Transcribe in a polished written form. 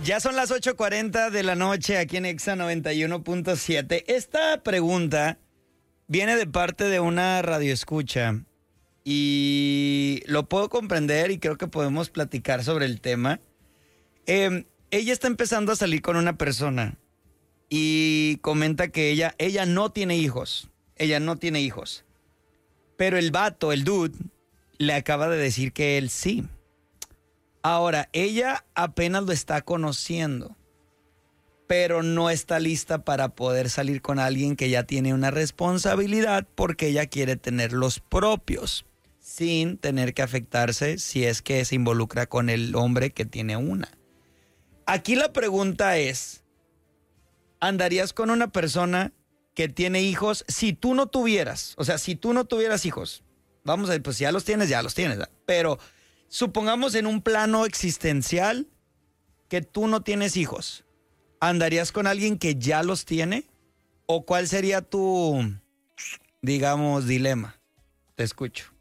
Ya son las 8:40 de la noche aquí en Exa 91.7. Esta pregunta viene de parte de una radioescucha y lo puedo comprender y creo que podemos platicar sobre el tema. Ella está empezando a salir con una persona y comenta que ella no tiene hijos. Ella no tiene hijos. Pero el vato, el dude, le acaba de decir que él sí. Ahora, ella apenas lo está conociendo, pero no está lista para poder salir con alguien que ya tiene una responsabilidad porque ella quiere tener los propios, sin tener que afectarse si es que se involucra con el hombre que tiene una. Aquí la pregunta es, ¿andarías con una persona que tiene hijos si tú no tuvieras? O sea, si tú no tuvieras hijos, vamos a ver, pues si ya los tienes, ¿verdad? Pero supongamos en un plano existencial que tú no tienes hijos. ¿Andarías con alguien que ya los tiene? ¿O cuál sería tu, digamos, dilema? Te escucho.